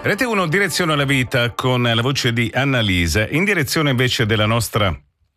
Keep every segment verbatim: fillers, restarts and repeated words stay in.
Rete uno, direzione alla vita con la voce di Annalisa. In direzione invece della nostra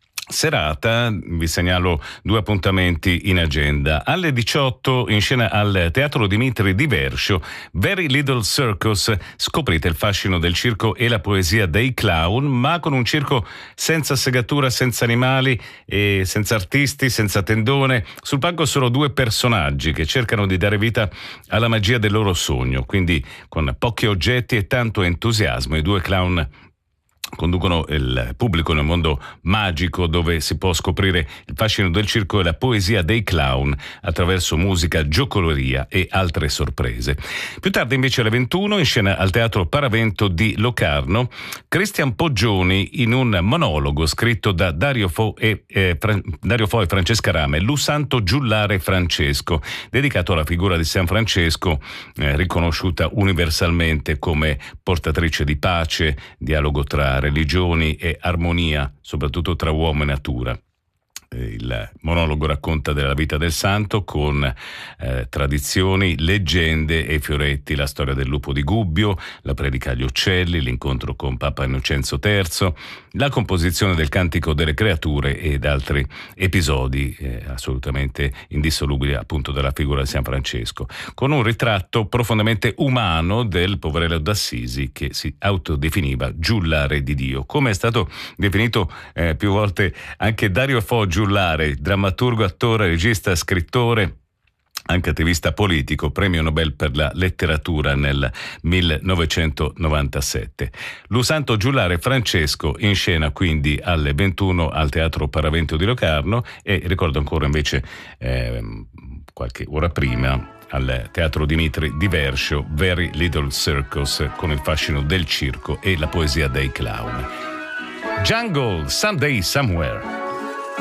serata vi segnalo due appuntamenti in agenda. Alle diciotto in scena al Teatro Dimitri di Verscio, Very Little Circus. Scoprite il fascino del circo e la poesia dei clown, ma con un circo senza segatura, senza animali e senza artisti, senza tendone. Sul palco solo due personaggi che cercano di dare vita alla magia del loro sogno, quindi con pochi oggetti e tanto entusiasmo i due clown conducono il pubblico nel mondo magico dove si può scoprire il fascino del circo e la poesia dei clown attraverso musica, giocoleria e altre sorprese. Più tardi invece alle ventuno in scena al Teatro Paravento di Locarno, Cristian Poggioni in un monologo scritto da Dario Fo e, eh, Fra- Dario Fo e Francesca Rame, Lu Santo Giullare Francesco, dedicato alla figura di San Francesco, eh, riconosciuta universalmente come portatrice di pace, dialogo tra religioni e armonia, soprattutto tra uomo e natura. Il monologo racconta della vita del santo con eh, tradizioni, leggende e fioretti, la storia del lupo di Gubbio, la predica agli uccelli, l'incontro con Papa Innocenzo terzo, la composizione del Cantico delle Creature ed altri episodi eh, assolutamente indissolubili appunto della figura di San Francesco, con un ritratto profondamente umano del poverello d'Assisi che si autodefiniva giullare di Dio, come è stato definito eh, più volte anche Dario Fo Giullare, drammaturgo, attore, regista, scrittore, anche attivista politico, premio Nobel per la letteratura nel millenovecentonovantasette. Lu Santo Giullare Francesco in scena quindi alle ventuno al Teatro Paravento di Locarno e ricordo ancora invece eh, qualche ora prima al Teatro Dimitri di Verscio, Very Little Circus con il fascino del circo e la poesia dei clown. Jungle, Someday Somewhere.